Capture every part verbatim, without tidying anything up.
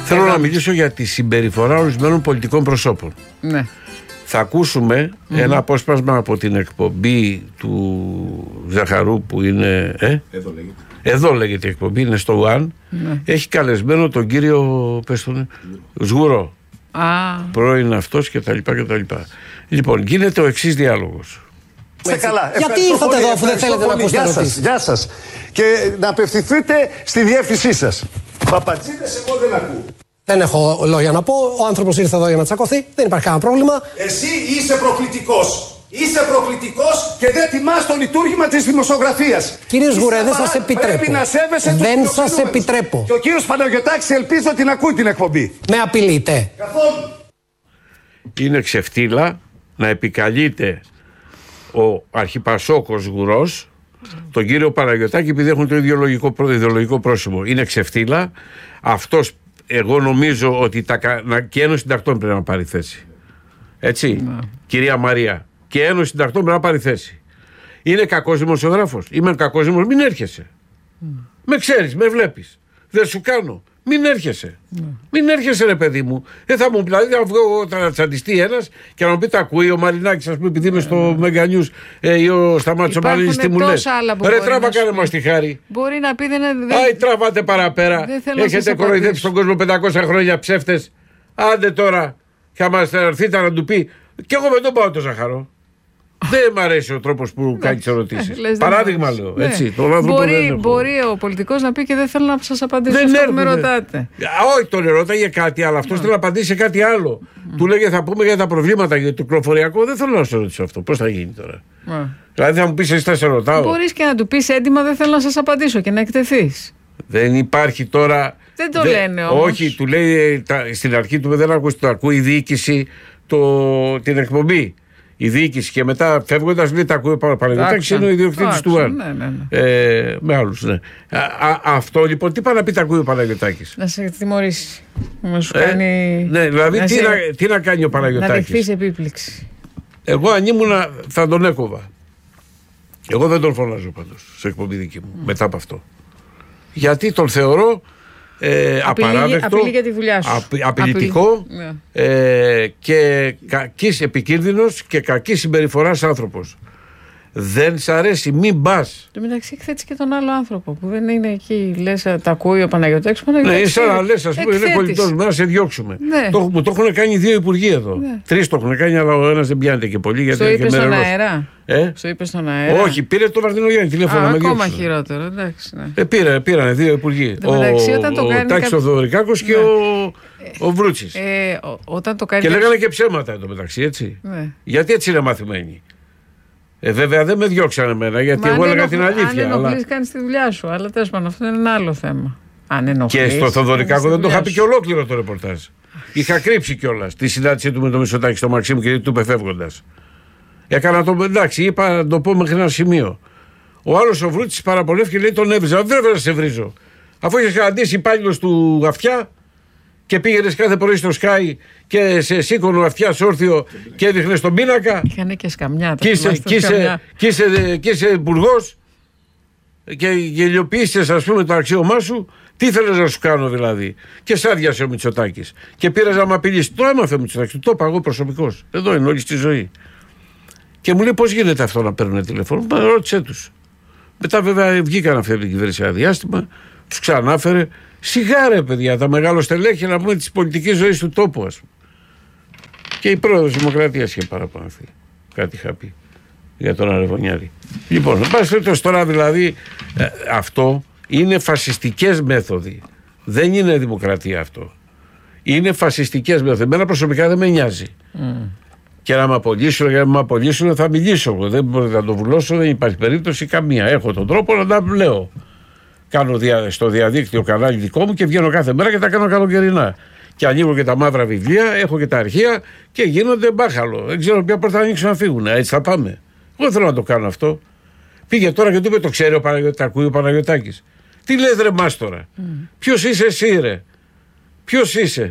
Θέλω να μιλήσω για τη συμπεριφορά ορισμένων πολιτικών προσώπων. Ναι. Θα ακούσουμε mm-hmm. ένα απόσπασμα από την εκπομπή του Ζαχαρού που είναι. Ε? Εδώ λέγεται. Εδώ λέγεται η εκπομπή, είναι στο One. Ναι. Έχει καλεσμένο τον κύριο πες τον, Σγουρό. Α. Πρώην αυτός κτλ. Λοιπόν, γίνεται ο εξής διάλογος. Καλά. Γιατί ήρθατε εδώ αφού δεν θέλετε να ακούσετε ερωτήσεις? Γεια σας. Και να απευθυνθείτε στη διεύθυνσή σας. Παπατζίδες εγώ δεν ακούω. Δεν έχω λόγια να πω. Ο άνθρωπος ήρθε εδώ για να τσακωθεί. Δεν υπάρχει κανένα πρόβλημα. Εσύ είσαι προκλητικός. Είσαι προκλητικός και δεν τιμάς το λειτουργήμα της δημοσιογραφίας. Κύριε Σγουρέ, δεν σας επιτρέπω. Πρέπει να σέβεσαι τους Δεν σας φιλοξενούμενους. επιτρέπω. Και ο κύριος Παναγιωτάκης ελπίζω την ακούει την εκπομπή. Με απειλείτε. Καθόλου. Είναι ξεφτύλα να επικαλείται ο αρχιπασόκος Σγουρός τον κύριο Παναγιωτάκη επειδή έχουν το ιδεολογικό, ιδεολογικό πρόσημο. Είναι ξεφτύλα. Αυτός, εγώ νομίζω ότι τα, και Ένωση Συντακτών πρέπει να πάρει θέση. Έτσι, ναι. Κυρία Μαρία, και Ένωση Συντακτών πρέπει να πάρει θέση. Είναι κακός δημοσιογράφος. Είμαι κακός δημοσιογράφος. Μην έρχεσαι. Mm. Με ξέρεις, με βλέπεις. Δεν σου κάνω. Μην έρχεσαι. Mm. Μην έρχεσαι, ρε παιδί μου. Δεν θα μου πει, δηλαδή, θα βγω εγώ, θα τσαντιστεί ένας και να μου πει: τα ακούει ο Μαρινάκης, ας πούμε, επειδή είμαι στο mm. Mega News ε, ή ο Σταμάτης ο Μαρινάκης, τι μου λες. Ρε, τράβα, κάνε μας τη χάρη. Μπορεί να πει: δεν είναι. Άι, τραβάτε παραπέρα. Έχετε κοροϊδέψει τον κόσμο πεντακόσια χρόνια ψεύτες. Άντε τώρα. Θα μας έρθείτε να του πει. Και εγώ δεν τον πάω το Ζαχαρό. Δεν μ' αρέσει ο τρόπος που κάνει τις ερωτήσεις. Ε, Παράδειγμα λέω. Ναι. Έτσι, τον μπορεί, μπορεί ο πολιτικός να πει και δεν θέλω να σας απαντήσω. Δεν αυτό που με ρωτάτε. Όχι, τον ερώταγε για κάτι άλλο. Αυτός θέλει να απαντήσει σε κάτι άλλο. Mm. Του λέγε θα πούμε για τα προβλήματα για το κυκλοφοριακό. Δεν θέλω να σου ρωτήσω αυτό. Πώς θα γίνει τώρα. Mm. Δηλαδή θα μου πεις εσύ θα σε ρωτάω. Μπορείς και να του πεις έντιμα δεν θέλω να σας απαντήσω και να εκτεθείς. Δεν υπάρχει τώρα. Δεν το δε, λένε όμως. Όχι, του λέει τα, στην αρχή του δεν ακούσει, το ακούει η διοίκηση το, την εκπομπή. Η διοίκηση και μετά φεύγοντας λέει τα ακούει ο Παναγιωτάκης, είναι ο ιδιοκτήτης του ΒΑΝ. Ναι, ναι, ναι. Ε, με άλλους, ναι. Α, α, αυτό λοιπόν, τι πάει να πει τα ακούει ο Παναγιωτάκης. Να σε τιμωρήσει. Να σου κάνει. Ε, ναι, δηλαδή να τι, σε... να, τι να κάνει ο Παναγιωτάκης. Να δεχθείς επίπληξη. Εγώ αν ήμουνα θα τον έκοβα. Εγώ δεν τον φωνάζω πάντως σε εκπομπή δική μου mm. μετά από αυτό. Γιατί τον θεωρώ ε, απειλή, απαράδεκτο, απειλή για τη δουλειά σου. Απει, απειλητικό απειλή. ε, και κακής, επικίνδυνος και κακής συμπεριφοράς άνθρωπος. Δεν σ' αρέσει, μην πας. Το μεταξύ εκθέτεις και τον άλλο άνθρωπο που δεν είναι εκεί. Λες, τα ακούει ο Παναγιωτάκης. Ναι, είναι σαν να λες, ας πούμε, είναι πολιτικός, να σε διώξουμε. Ναι. Το, μου το έχουν κάνει δύο υπουργοί εδώ. Ναι. Τρεις το έχουν κάνει, αλλά ο ένας δεν πιάνεται και πολύ. Στο είπε στον αέρα. Ε? Στο είπε στον αέρα. Όχι, πήρε το Βαρδινογιάννη τηλέφωνο. Α, με ακόμα διώξουν. χειρότερο. Εντάξει, ναι. ε, πήρε, πήρανε δύο υπουργοί. Ο, ο Τάκης ο Θοδωρικάκος και ο, ο Βρούτσης. Ε, ο, όταν το κάνει και λέγανε και ψέματα εδώ μεταξύ, έτσι. Ναι. Γιατί έτσι είναι μαθημένοι. Ε, βέβαια δεν με διώξανε εμένα γιατί Μα εγώ έλεγα ενοχ... την αλήθεια. Αν ενοχλείς αλλά... κάνεις τη δουλειά σου. Αλλά τέλος πάντων αυτό είναι ένα άλλο θέμα. Αν ενοχλείς, και στο Θοδωρικάκο δεν το είχα πει και ολόκληρο το ρεπορτάζ. Είχα κρύψει κιόλας τη συνάντησή του με τον Μητσοτάκη στο Μαξίμου και του είπε φεύγοντας. Έκανα το εντάξει, είπα να το πω μέχρι ένα σημείο. Ο άλλος ο Βρούτσης παραπονεύει λέει τον έβριζα. Δεν βέβαια να σε βρίζω. Αφού είχε καταντήσει υπάλληλος του αυτιά και πήγαινε κάθε πρωί στο Sky και σε σήκωνο αυτιά όρθιο και έδειχνε τον πίνακα. Είχανε και σκαμιά. Και είσαι υπουργός και γελιοποίησες ας πούμε το αξίωμά σου. Τι θέλεις να σου κάνω δηλαδή. Και σ' άδειασε ο Μητσοτάκης. Και πήρες να με απειλήσει. Το έμαθε ο Μητσοτάκης. Το είπα εγώ προσωπικώς. Εδώ είναι όλη στη ζωή. Και μου λέει πώς γίνεται αυτό να παίρνουν τηλέφωνο. Μα ρώτησέ τους. Μετά βέβαια βγήκαν αυτή την κυβέρνηση ένα διάστημα. Τους ξανάφερε. Σιγά ρε παιδιά, τα μεγάλο στελέχη να πούμε της πολιτικής ζωής του τόπου ας πούμε. Και η πρόεδρος της Δημοκρατίας είχε παραπονεθεί. Κάτι είχα πει για τον Αρεβωνιάρη. Λοιπόν, εν πάση περιπτώσει τώρα δηλαδή ε, αυτό είναι φασιστικές μέθοδοι. Δεν είναι δημοκρατία αυτό. Είναι φασιστικές μέθοδοι. Εμένα προσωπικά δεν με νοιάζει. Mm. Και να με απολύσουν, για να με απολύσουν θα μιλήσω. Δεν μπορώ να το βουλώσω, δεν υπάρχει περίπτωση καμία. Έχω τον τρόπο να τα λέω. Κάνω δια, στο διαδίκτυο κανάλι δικό μου και βγαίνω κάθε μέρα και τα κάνω καλοκαιρινά. Και ανοίγω και τα μαύρα βιβλία, έχω και τα αρχεία και γίνονται μπάχαλο. Δεν ξέρω ποια πόρτα θα ανοίξουν να φύγουν. Έτσι θα πάμε. Εγώ δεν θέλω να το κάνω αυτό. Πήγε τώρα και του είπε: το ξέρει ο Παναγιώτης, ακούει ο Παναγιωτάκης. Τι λες ρε μάστορα. Mm. Ποιος είσαι εσύ ρε. Ποιος είσαι.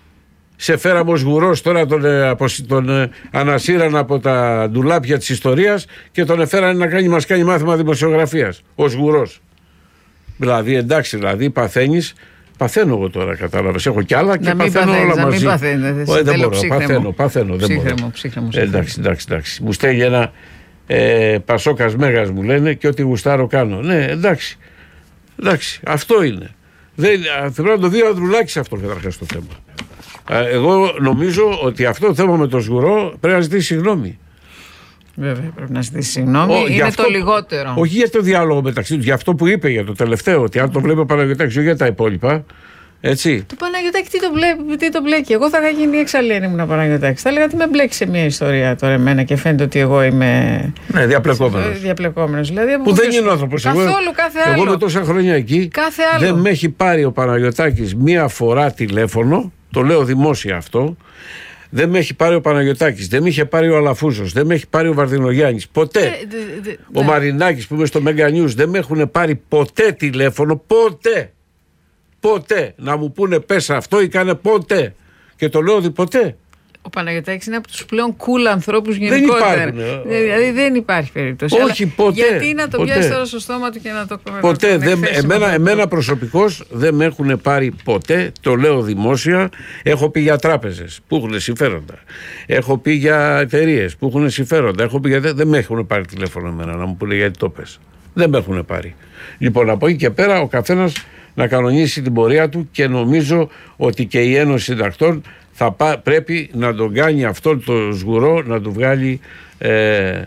Σε φέραμε ως γουρός τώρα τον, τον ανασύραν από τα ντουλάπια της ιστορίας και τον εφέρανε να κάνει, μας κάνει μάθημα δημοσιογραφίας ως γουρός. Δηλαδή εντάξει, δηλαδή παθαίνεις Παθαίνω εγώ τώρα, κατάλαβες. Έχω κι άλλα και να παθαίνω παθαίνεις, όλα να μαζί. Μην παθαίνεις, δεν θέλω μπορώ, ψύχρεμο. παθαίνω, παθαίνω. Δεν ψύχρεμο, μπορώ. ψύχρεμο, Ε, εντάξει, εντάξει, εντάξει. Μου στέλνει ένα ε, Πασόκας Μέγας, μου λένε, και ό,τι γουστάρω κάνω. Ναι, εντάξει. Εντάξει, αυτό είναι. Δεν, πρέπει να το δει ο Ανδρουλάκης αυτό καταρχάς το θέμα. Εγώ νομίζω ότι αυτό το θέμα με το Σγουρό πρέπει να ζητήσει συγγνώμη. Βέβαια, πρέπει να ζητήσει συγγνώμη. Ο, είναι αυτό, το λιγότερο. Όχι για το διάλογο μεταξύ του, για αυτό που είπε για το τελευταίο. Ότι αν το βλέπει ο Παναγιωτάκης, όχι για τα υπόλοιπα. Έτσι. Το Παναγιωτάκη τι το, βλέπει, τι το μπλέκει. Εγώ θα είχα γίνει εξαλένη μου να Παναγιωτάκη. Θα έλεγα τι με μπλέξει σε μια ιστορία τώρα εμένα και φαίνεται ότι εγώ είμαι. Ναι, διαπλεκόμενος. Διαπλεκόμενος. Δηλαδή, που δεν είναι άνθρωπος. Καθόλου, εγώ, κάθε άλλο. Εγώ με τόσα χρόνια εκεί κάθε άλλο. Δεν με έχει πάρει ο Παναγιωτάκης μία φορά τηλέφωνο. Το λέω δημόσια αυτό. Δεν με έχει πάρει ο Παναγιωτάκης, δεν με είχε πάρει ο Αλαφούζος, δεν με έχει πάρει ο Βαρδινογιάννης. Ποτέ. Ε, δε, δε, ο ναι. Μαρινάκης που είμαι στο Mega News δεν με έχουν πάρει ποτέ τηλέφωνο. Ποτέ. Ποτέ. Να μου πούνε πες αυτό ή κάνε ποτέ. Και το λέω ότι ποτέ. Ο Παναγιωτάκης είναι από τους πλέον cool ανθρώπους γενικότερα. Δεν υπάρχουν. Δηλαδή δεν υπάρχει περίπτωση. Όχι, ποτέ. Γιατί να το πιάσει τώρα στο στόμα του και να το κομμάτι. Ποτέ. Δεν, εμένα εμένα προσωπικώς δεν με έχουν πάρει ποτέ. Το λέω δημόσια. Έχω πει για τράπεζες που έχουν συμφέροντα. Έχω πει για εταιρείες που έχουν συμφέροντα. Έχω πει για... Δεν με έχουν πάρει τηλέφωνο εμένα να μου πούνε γιατί το πες. Δεν με έχουν πάρει. Λοιπόν, από εκεί και πέρα ο καθένας να κανονίσει την πορεία του και νομίζω ότι και η Ένωση Συντακτών θα πά, πρέπει να τον κάνει αυτό το Σγουρό, να του βγάλει ε,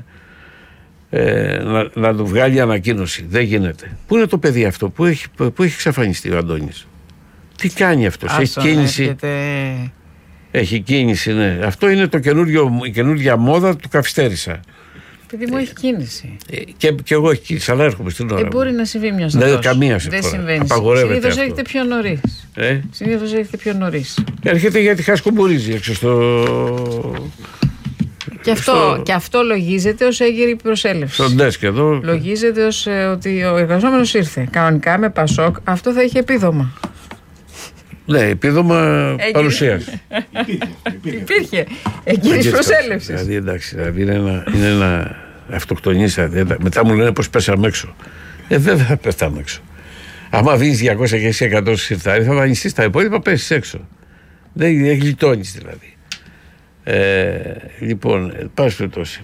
ε, να, να του βγάλει ανακοίνωση. Δεν γίνεται. Πού είναι το παιδί αυτό, πού έχει, πού έχει εξαφανιστεί ο Αντώνης? Τι κάνει αυτός? Έχει κίνηση? Έρχεται... Έχει κίνηση, ναι. Αυτό είναι το καινούριο, η καινούργια μόδα του καθυστέρησα. Παιδί μου έχει κίνηση. Ε, και, και εγώ έχει κίνηση, αλλά έρχομαι στην ώρα. Ε, μπορεί να συμβεί μια στιγμή. Δεν καμία σε Δεν φορά. συμβαίνει. Απαγορεύεται. Συνήθως έχετε πιο νωρίς. Ε? Συνήθως έχετε πιο νωρίς. Έρχεται γιατί χασκομπουρίζει έξω στο. Και αυτό, στο... και αυτό λογίζεται ως έγκαιρη προσέλευση. Στον ντέσκ εδώ. Λογίζεται ως ε, ότι ο εργαζόμενος ήρθε. Κανονικά με Πασόκ αυτό θα είχε επίδομα. Ναι, επίδομα παρουσίας. Υπήρχε. Έγκαιρης προσέλευσης. Δηλαδή εντάξει, δηλαδή είναι ένα, είναι ένα αυτοκτονίστα. Μετά μου λένε πως πέσαμε έξω. Ε, βέβαια θα πέσαμε έξω. Άμα δίνεις διακόσια και εκατό σιρτάρι, θα δανειστείς τα υπόλοιπα, πέσεις έξω. Δεν, δεν γλιτώνεις δηλαδή. Ε, λοιπόν, πάση περιπτώσει.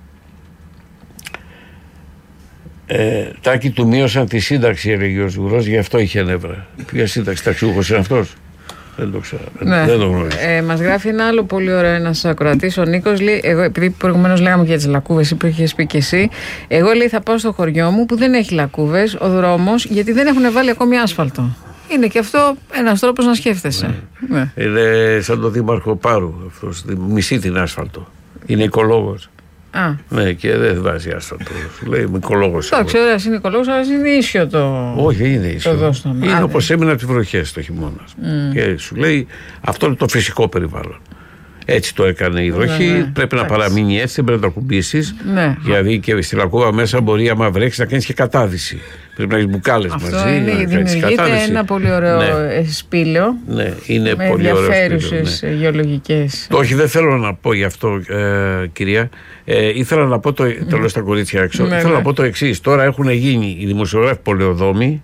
Ε, Τάκη του μείωσαν τη σύνταξη, έλεγε ο Σγουρός, γι' αυτό είχε νεύρα. Ποια σύνταξη, ταξιούχος είναι αυτός? Δεν το ξέρω. Ναι. Δεν το γνωρίζω. Ε, μας γράφει ένα άλλο πολύ ωραίο ένας ακροατής, ο Νίκος. Λέει, εγώ, επειδή προηγουμένως λέγαμε για τις λακκούβες που είχες πει και εσύ, εγώ λέει θα πάω στο χωριό μου που δεν έχει λακκούβες, ο δρόμος, γιατί δεν έχουν βάλει ακόμη άσφαλτο. Είναι και αυτό ένας τρόπος να σκέφτεσαι. Ναι. Ναι. Είναι σαν τον Δήμαρχο Πάρου. Αυτός μισεί την άσφαλτο. Είναι οικολόγος. Α. Ναι, και δεν βάζει άσφαλτο. Σου λέει είμαι οικολόγος. Εντάξει, ωραία, είναι οικολόγος, αλλά είναι ίσιο το. Όχι, δεν είναι ίσιο. Το είναι όπως έμεινα από τις βροχές το χειμώνα. Mm. Και σου λέει αυτό είναι το φυσικό περιβάλλον. Έτσι το έκανε η βροχή. Ναι, ναι. Πρέπει να παραμείνει έτσι, δεν πρέπει να το ακουμπήσεις. Ναι. Γιατί και στη λακκούβα μέσα μπορεί, άμα βρέξει, να κάνεις και κατάδυση. Πρέπει να έχεις μπουκάλες αυτό μαζί. Είναι, δημιουργείται ένα πολύ ωραίο ναι. σπήλαιο. Ναι, είναι με πολύ ωραίο. Με ενδιαφέρουσες ναι. γεωλογικές. Όχι, δεν θέλω να πω γι' αυτό, ε, κυρία. Ε, ήθελα να πω το. Mm. Το λέω στα κορίτσια έξω. Ναι, ήθελα ναι. να πω το εξής. Τώρα έχουν γίνει οι δημοσιογράφοι πολεοδόμοι.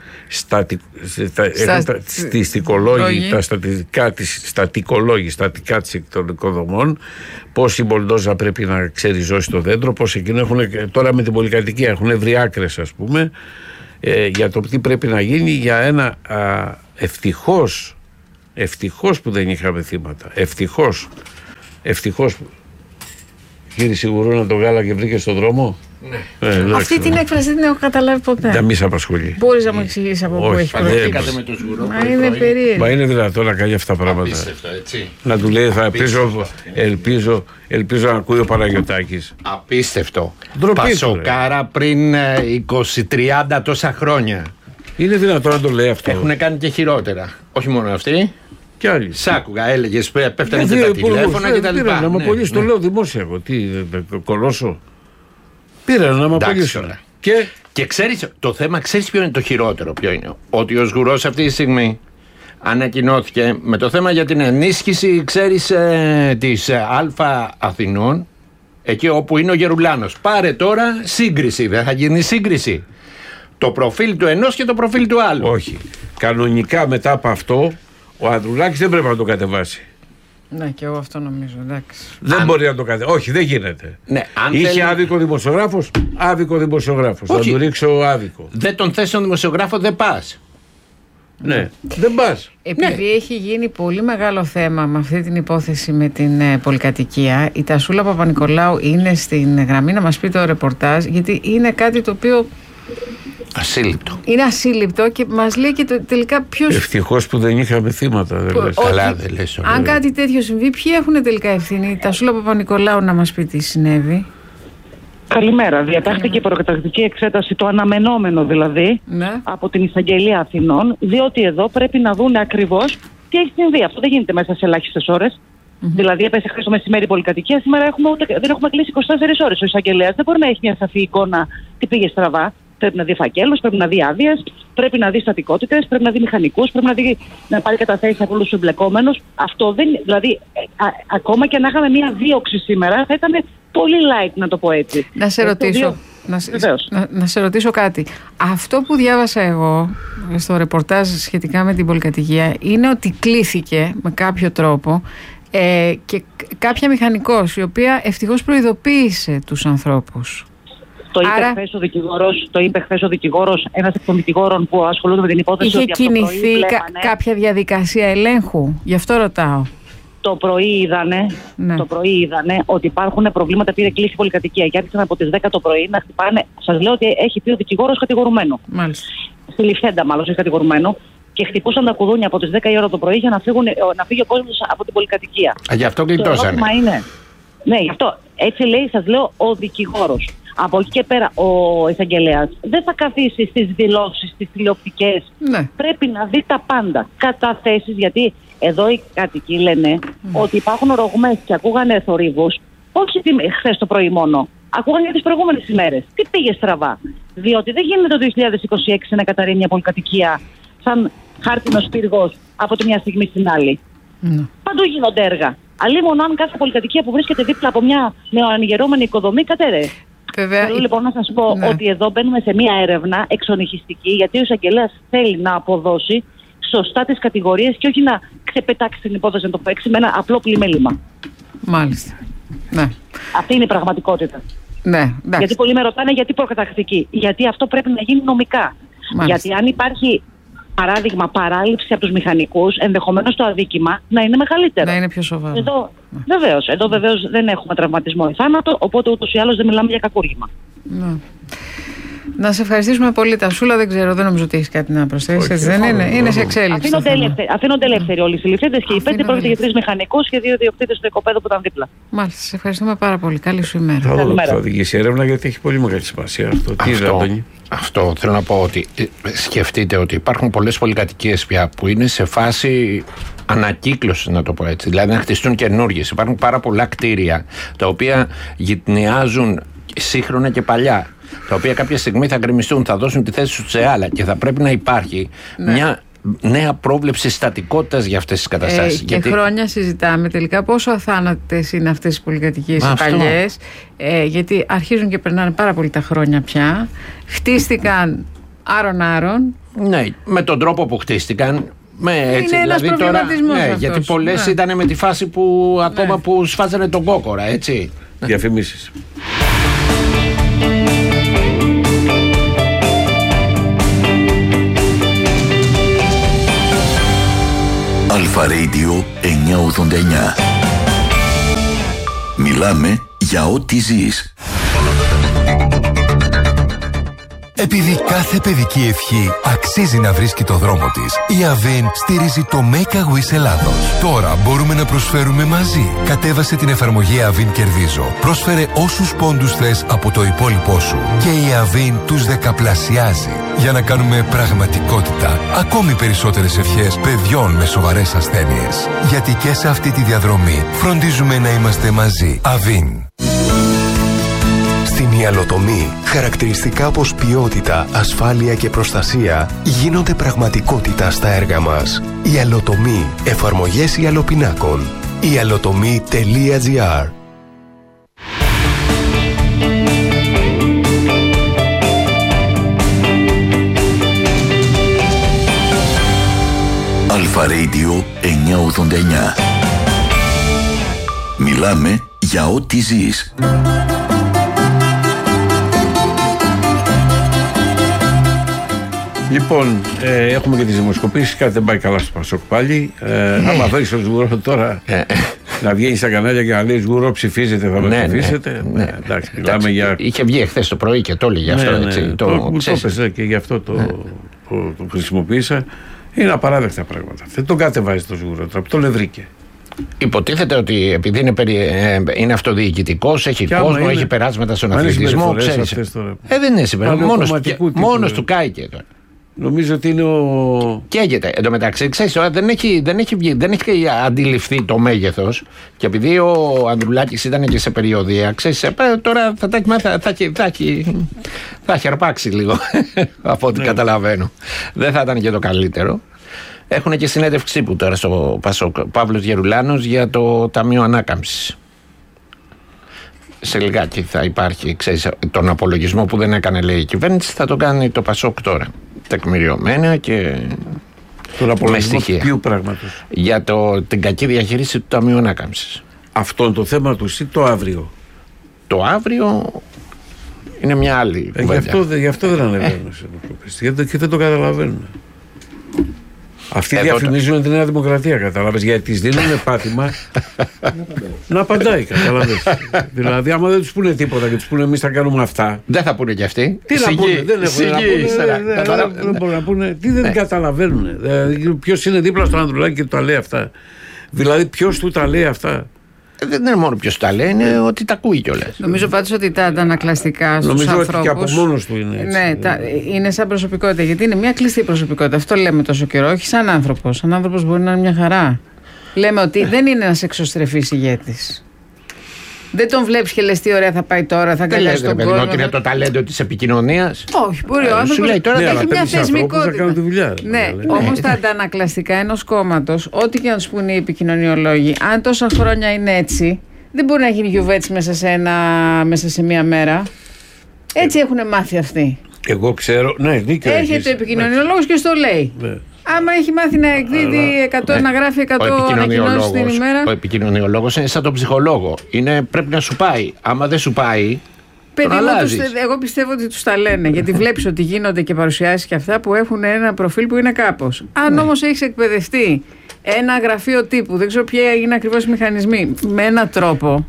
Στατι, στα, Στα, τα, στιστικολόγοι, τα στατικά, στατικολόγοι, στατικά των οικοδομών, πώς η μπολντόζα πρέπει να ξεριζώσει το δέντρο, πώς εκείνο έχουν, τώρα με την πολυκατοικία έχουν βρει άκρες, ας πούμε, ε, για το τι πρέπει να γίνει για ένα α, ευτυχώς, ευτυχώς που δεν είχαμε θύματα, ευτυχώς, ευτυχώς που κύριε Σιγουρούνα το γάλα και βρήκε στον δρόμο. Ναι. Ε, αυτή την έκφραση δεν έχω καταλάβει ποτέ. Δεν μη σε απασχολεί. Μπορείς να μου εξηγήσεις από πού έχει προηγηθεί? Μα είναι περίεργο. Μα είναι δυνατόν να κάνει αυτά τα πράγματα? Απίστευτο, έτσι. Να του λέει θα ελπίζω, ελπίζω, ελπίζω να ακούει ο Παναγιωτάκης. Απίστευτο. Ντροπή Πασοκάρα του, πριν είκοσι τριάντα τόσα χρόνια. Είναι δυνατόν να το λέει αυτό? Έχουν κάνει και χειρότερα. Όχι μόνο αυτοί. Κι άλλοι. Σ' άκουγα, έλεγες, πέφτανε και τα τηλέφωνα και τα λοιπά. Να με απολύσει, το λέω δημόσια εγώ. Τι, κολώσω. Πήραν να με απολύσουν. Και, και ξέρεις, το θέμα, ξέρεις ποιο είναι το χειρότερο? Ποιο είναι? Ότι ο Σγουρός αυτή τη στιγμή ανακοινώθηκε με το θέμα για την ενίσχυση, ξέρεις, ε, της ε, Α Αθηνών, εκεί όπου είναι ο Γερουλάνος. Πάρε τώρα σύγκριση, δεν θα γίνει σύγκριση? Το προφίλ του ενός και το προφίλ του άλλου. Όχι. Κανονικά μετά από αυτό ο Ανδρουλάκης δεν πρέπει να το κατεβάσει. Ναι, και εγώ αυτό νομίζω. Εντάξει. Δεν αν... μπορεί να το κατεβάσει. Όχι, δεν γίνεται. Ναι, αν Είχε θέλει... άδικο δημοσιογράφος, άδικο δημοσιογράφος. Θα του ρίξω άδικο. Δεν τον θες τον δημοσιογράφο, δεν πας. Ναι, δεν πας. Επειδή ναι. έχει γίνει πολύ μεγάλο θέμα με αυτή την υπόθεση με την ε, πολυκατοικία, η Τασούλα Παπα-Νικολάου είναι στην γραμμή να μας πει το ρεπορτάζ, γιατί είναι κάτι το οποίο ασύλληπτο. Είναι ασύλληπτο και μας λέει και το, τελικά ποιος... Ευτυχώς που δεν είχαμε θύματα. Δεν λες. Καλά, δεν λες. Αν κάτι τέτοιο συμβεί, ποιοι έχουν τελικά ευθύνη? Η Τασούλα Παπα-Νικολάου να μας πει τι συνέβη. Καλημέρα. Διατάχθηκε η προκαταρκτική εξέταση, το αναμενόμενο δηλαδή, ναι. από την Εισαγγελία Αθηνών, διότι εδώ πρέπει να δουν ακριβώς τι έχει συμβεί. Αυτό δεν γίνεται μέσα σε ελάχιστες ώρες. Mm-hmm. Δηλαδή, έπεσε χθες το μεσημέρι η πολυκατοικία, σήμερα έχουμε ούτε, δεν έχουμε κλείσει είκοσι τέσσερις ώρες. Ο εισαγγελέας δεν μπορεί να έχει μια σαφή εικόνα τι πήγε στραβά. Πρέπει να δει φακέλους, πρέπει να δει άδειες, πρέπει να δει στατικότητες, πρέπει να δει μηχανικούς, πρέπει να, δει, να πάρει καταθέσεις από όλους τους εμπλεκόμενους. Αυτό δεν. Δηλαδή, α, α, ακόμα και να είχαμε μια δίωξη σήμερα, θα ήταν πολύ light, να το πω έτσι. Να σε ρωτήσω. Να, να, να σε ρωτήσω κάτι. Αυτό που διάβασα εγώ στο ρεπορτάζ σχετικά με την πολυκατοικία είναι ότι κλήθηκε με κάποιο τρόπο ε, και κάποια μηχανικός, η οποία ευτυχώς προειδοποίησε τους ανθρώπους. Το είπε Άρα... χθες ο δικηγόρος, το είπε χθες ο δικηγόρος, ένας εκ των δικηγόρων που ασχολούνται με την υπόθεση. Είχε ότι κινηθεί βλέπανε, κα, κάποια διαδικασία ελέγχου, γι' αυτό ρωτάω. Το πρωί είδανε, ναι. το πρωί είδανε ότι υπάρχουν προβλήματα, πήρε κλείσει η πολυκατοικία και άρχισαν από τις δέκα το πρωί να χτυπάνε. Σας λέω ότι έχει πει ο δικηγόρος κατηγορουμένο. Μάλιστα. Στη Λιφέντα, μάλλον, έχει κατηγορουμένο. Και χτυπούσαν τα κουδούνια από τις δέκα η ώρα το πρωί για να, φύγουν, να φύγει ο κόσμος από την πολυκατοικία. Α, γι' αυτό γλιτώσανε. Είναι. Ναι, γι' αυτό. Έτσι λέει, σας λέω, ο δικηγόρος. Από εκεί και πέρα, ο εισαγγελέας δεν θα καθίσει στις δηλώσεις, στις τηλεοπτικές. Ναι. Πρέπει να δει τα πάντα. Καταθέσεις, γιατί εδώ οι κάτοικοι λένε mm. ότι υπάρχουν ρογμές και ακούγανε θορύβους, όχι χθες το πρωί μόνο. Ακούγανε για τις προηγούμενες ημέρες. Τι πήγε στραβά? Διότι δεν γίνεται το δύο χιλιάδες είκοσι έξι να καταρρεί μια πολυκατοικία σαν χάρτινος πύργος από τη μια στιγμή στην άλλη. Mm. Παντού γίνονται έργα. Αλλήμον αν κάθε πολυκατοικία που βρίσκεται δίπλα από μια νεοανοιγερόμενη οικοδομή κατέρεε. Βέβαια. Θέλω λοιπόν να σας πω ναι. ότι εδώ μπαίνουμε σε μια έρευνα εξονυχιστική, γιατί ο εισαγγελέας θέλει να αποδώσει σωστά τις κατηγορίες και όχι να ξεπετάξει την υπόθεση, να το παίξει με ένα απλό πλημέλημα. Μάλιστα. Ναι. Αυτή είναι η πραγματικότητα. Ναι, γιατί πολλοί με ρωτάνε γιατί προκαταρκτική. Γιατί αυτό πρέπει να γίνει νομικά. Μάλιστα. Γιατί αν υπάρχει παράδειγμα παράληψη από τους μηχανικούς, ενδεχομένως το αδίκημα να είναι μεγαλύτερο. Να είναι πιο σοβαρό. Εδώ, ναι. βεβαίως, εδώ βεβαίως δεν έχουμε τραυματισμό ή θάνατο, οπότε ούτως ή άλλως δεν μιλάμε για κακούργημα. Ναι. Να σε ευχαριστήσουμε πολύ, Τασούλα. Δεν ξέρω, δεν νομίζω ότι έχει κάτι να προσθέσει. Δεν είναι, είναι σε εξέλιξη. Αφήνονται ελεύθεροι όλοι οι συλληφθέντες και οι πέντε πρόκειται για τρεις μηχανικούς και δύο ιδιοκτήτες στο οικοπαίδο που ήταν δίπλα. Μάλιστα, σε ευχαριστούμε πάρα πολύ. Καλή σου ημέρα. Θα οδηγήσει έρευνα γιατί έχει πολύ μεγάλη σημασία αυτό. Τι αυτό, αυτό θέλω να πω ότι σκεφτείτε ότι υπάρχουν πολλές πολυκατοικίες πια που είναι σε φάση ανακύκλωση, να το πω έτσι. Δηλαδή να χτιστούν καινούργιες. Υπάρχουν πάρα πολλά κτίρια τα οποία γυτνιάζουν σύγχρονα και παλιά, τα οποία κάποια στιγμή θα γκρεμιστούν, θα δώσουν τη θέση τους σε άλλα και θα πρέπει να υπάρχει ναι. μια νέα πρόβλεψη στατικότητας για αυτές τις καταστάσεις. Ε, και γιατί... χρόνια συζητάμε τελικά πόσο αθάνατες είναι αυτές οι πολυκατοικίες οι παλιές, ε, γιατί αρχίζουν και περνάνε πάρα πολύ τα χρόνια πια, χτίστηκαν άρον-άρον. Ναι, με τον τρόπο που χτίστηκαν. Με, έτσι, είναι δηλαδή, ένας προβληματισμός τώρα, ναι, αυτός. Γιατί πολλές ναι. ήταν με τη φάση που ναι. ακόμα που σφάζανε τον κόκορα, έτσι. Διαφημίσεις. Αλφα Radio εννιακόσια ογδόντα εννιά. Μιλάμε για ό,τι ζεις. Επειδή κάθε παιδική ευχή αξίζει να βρίσκει το δρόμο της, η Avin στηρίζει το Make a Wish Ελλάδος. Τώρα μπορούμε να προσφέρουμε μαζί. Κατέβασε την εφαρμογή Avin Κερδίζω. Πρόσφερε όσους πόντους θες από το υπόλοιπό σου και η Avin τους δεκαπλασιάζει για να κάνουμε πραγματικότητα ακόμη περισσότερες ευχές παιδιών με σοβαρές ασθένειες. Γιατί και σε αυτή τη διαδρομή φροντίζουμε να είμαστε μαζί. Avin. Στην ιαλοτομή, χαρακτηριστικά όπως ποιότητα, ασφάλεια και προστασία γίνονται πραγματικότητα στα έργα μας. Ιαλοτομή, εφαρμογές ιαλοπινάκων. ιαλοτομή τελεία τζι άρ. Αλφα Radio εννιακόσια ογδόντα εννιά. Μιλάμε για ό,τι ζεις. Λοιπόν, ε, έχουμε και τις δημοσκοπήσεις. Κάτι δεν πάει καλά στο Πασόκ πάλι. Ε, άμα θέλεις το Σγουρό τώρα να βγαίνει στα κανάλια και να λέει Σγουρό ψηφίζετε, θα με Ναι, ψηφίσετε. ναι, Ε, εντάξει, μιλάμε για. Είχε βγει χθες το πρωί και το έλεγε αυτό. Ναι, έτσι, ναι, το, το, μου το ξέρεις. έπαιζε και γι' αυτό το, το, το χρησιμοποίησα. Είναι απαράδεκτα πράγματα. Δεν τον κατεβάζει το Σγουρό τώρα, τον ευρήκε. Υποτίθεται ότι επειδή είναι, περι... ε, είναι αυτοδιοικητικός, έχει Και άμα κόσμο, είναι- έχει περάσματα στον Μα είναι αθλητισμό. συμπεριφορές Ξέρεις. αυτές τώρα. Ε, δεν είναι συμπεριφορά. Μόνος, του, Παλαιοκομματικού τύπου, μόνος ε. του κάηκε τώρα. Νομίζω ότι είναι ο. Καίγεται. Εν τω μεταξύ, ξέρεις, τώρα δεν έχει, δεν, έχει βγει, δεν έχει αντιληφθεί το μέγεθος. Και επειδή ο Ανδρουλάκης ήταν και σε περιοδία, ξέρεις, ε, τώρα θα τα έχει μάθει- θα, έχει- θα, έχει- θα έχει αρπάξει λίγο από ό,τι καταλαβαίνω. Δεν θα ήταν και το καλύτερο. Έχουν και συνέντευξη τύπου τώρα στο Πασόκ. Παύλος Γερουλάνος για το Ταμείο Ανάκαμψης. Σε λιγάκι θα υπάρχει, ξέρεις, τον απολογισμό που δεν έκανε, λέει, η κυβέρνηση, θα τον κάνει το Πασόκ τώρα. Τεκμηριωμένα και Τον με απολογισμό στοιχεία. ποιου πράγματος. Για το, την κακή διαχείριση του Ταμείου Ανάκαμψης. Αυτό το θέμα του ή το αύριο. Το αύριο είναι μια άλλη Ε, γι, κουβέντα. αυτό, δε- γι' αυτό δεν ανεβαίνουν σε δημοσκοπήσεις. Γιατί και δεν το καταλαβαίνουν. Αυτοί Εδώ διαφημίζουν τη Νέα Δημοκρατία, κατάλαβες, γιατί τις δίνουν πάτημα να απαντάει, κατάλαβες. Δηλαδή, άμα δεν τους πούνε τίποτα και τους πούνε εμείς θα κάνουμε αυτά. Δεν θα πούνε κι αυτοί. Τι να Σιγή, πούνε, δεν έχουν σιγή να πούνε, ύστερα. δεν- δεν- Κατάλαβα- δεν μπορούν να πούνε, τι δεν καταλαβαίνουν. Δηλαδή, ποιος είναι δίπλα στο Ανδρουλάκη και του τα λέει αυτά. Δηλαδή, ποιος του τα λέει αυτά. Ε, Δεν είναι μόνο ποιος τα λέει, είναι ότι τα ακούει κιόλας. Νομίζω πάντως ότι τα αντανακλαστικά στους Νομίζω ότι ανθρώπους. και από μόνος του είναι έτσι. Ναι, τα, είναι σαν προσωπικότητα. Γιατί είναι μια κλειστή προσωπικότητα. Αυτό λέμε τόσο καιρό. Όχι σαν άνθρωπος. Σαν άνθρωπος μπορεί να είναι μια χαρά. Λέμε ότι δεν είναι ένας εξωστρεφής ηγέτης. Δεν τον βλέπεις και λες τι ωραία θα πάει τώρα, θα Δεν αγκαλιάσει λέτε, ρε τον παιδί μου, κόσμο. ότι είναι το ταλέντο της επικοινωνίας. Όχι, μπορεί ο Ε, σου άνθρωπος λέει τώρα Ναι, να αλλά έχει μια παίρνεις ανθρώπους να θεσμικότητα. κάνουν τη δουλειά. Ναι, δηλαδή. όμως τα αντανακλαστικά ενός κόμματος, ό,τι και να τους πούνε οι επικοινωνιολόγοι, αν τόσα χρόνια είναι έτσι, δεν μπορεί να γίνει γιουβέτσι μέσα σε, ένα, μέσα σε μία μέρα. Έτσι έχουν μάθει αυτοί. Εγώ ξέρω, ναι, δίκιο Έρχεται έχεις. ο επικοινωνιολόγος και στο λέει. Ναι. Άμα έχει μάθει να εκδίδει εκατό, να γράφει εκατό ανακοινώσεις την ημέρα. ο επικοινωνιολόγος είναι σαν τον ψυχολόγο. Είναι, πρέπει να σου πάει. Άμα δεν σου πάει, Παιδί τον μου, αλλάζεις. τους, εγώ πιστεύω ότι τους τα λένε. Γιατί βλέπεις ότι γίνονται και παρουσιάσεις και αυτά που έχουν ένα προφίλ που είναι κάπως. Αν Ναι. όμως έχεις εκπαιδευτεί ένα γραφείο τύπου, δεν ξέρω ποια είναι ακριβώς οι μηχανισμοί, με έναν τρόπο.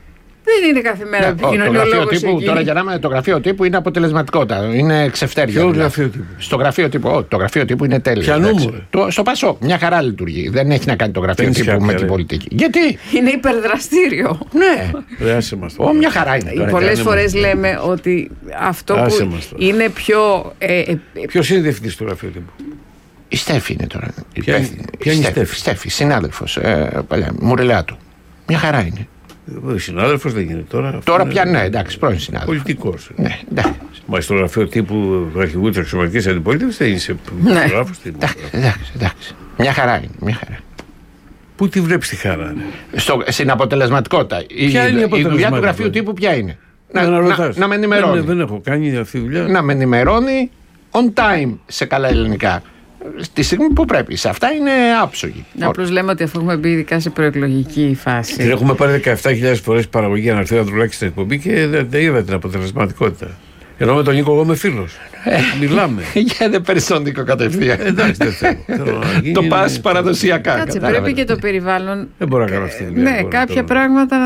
Δεν είναι κάθε μέρα Ναι, ο το γραφείο επικοινωνιολόγος τύπου, εκεί. τώρα για να είμαι, το γραφείο τύπου είναι αποτελεσματικότητα. Είναι ξεφτέρια. Ποιο δηλαδή. γραφείο τύπου? Στο γραφείο τύπου, ό, το γραφείο τύπου είναι τέλειο. Ποια εντάξει. νούμερο? Το, στο Πασόκ, μια χαρά λειτουργεί. Δεν έχει να κάνει το γραφείο Δεν τύπου ισχύει, με ρε. την πολιτική. Γιατί? Είναι υπερδραστήριο. Ναι. Ρε, άσε μας Ω, τώρα. μια χαρά είναι. Τώρα, Πολλές κάνε φορές μας. λέμε ότι αυτό Άσε που μας τώρα. είναι πιο. Ε, ε, ε, Ποιος είναι διευθυντής του γραφείου τύπου? Η Στέφη είναι τώρα. Ποια είναι- υπεύθυνη. ποια είναι η Στέφη, Στέφη? Στέφη, συνάδελφος. Ε, παλιά, Μουρελάτου. Μια χαρά είναι. Ο συνάδελφος δεν γίνεται τώρα. Αυτό Τώρα είναι πια ναι, εντάξει, πρώην συνάδελφος. Πολιτικός. Ναι, εντάξει. Μα στο γραφείο τύπου του αρχηγού της αξιωματικής αντιπολίτευσης δεν είσαι Ναι. δημοσιογράφος. τι Εντάξει, δημοσιογράφος. εντάξει, εντάξει. Μια χαρά είναι. Μια χαρά. Πού τη βλέπεις τη χαρά, ρε? Στο, στην αποτελεσματικότητα. Η, Ποια είναι η η δουλειά του αποτελεσματικότητα? γραφείου τύπου ποια είναι? Να, να, ρωτάς. να με Δεν, ενημερώνει. δεν έχω κάνει αυτή τη δουλειά. Να με ενημερώνει on time σε καλά ελληνικά. Στη στιγμή που πρέπει. Σε αυτά είναι άψογοι. Απλώς λέμε ότι αφού έχουμε μπει ειδικά σε προεκλογική φάση. Την έχουμε πάρει δεκαεπτά χιλιάδες φορές παραγωγή για να έρθει ο Ανδρουλάκης στην εκπομπή και δεν, δεν είδα την αποτελεσματικότητα. Ενώ με τον Νίκο εγώ είμαι φίλος. Μιλάμε. Για δεν παίρνει τον Νίκο κατευθείαν. Εντάξει, δεν θέλω. Θέλω να γίνει- Το πα παραδοσιακά. Κάτσε, κατάλαβες. πρέπει και το περιβάλλον. Δεν μπορώ να κάνω αυτή τη δουλειά. Ναι, εγώ, κάποια τώρα. πράγματα